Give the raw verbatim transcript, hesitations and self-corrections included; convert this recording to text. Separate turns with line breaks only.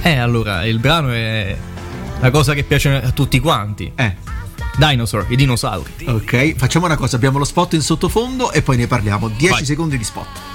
Eh, allora, il brano è la cosa che piace a tutti quanti.
Eh.
Dinosaur, i dinosauri.
Ok, facciamo una cosa, abbiamo lo spot in sottofondo e poi ne parliamo. dieci
Vai.
secondi di spot.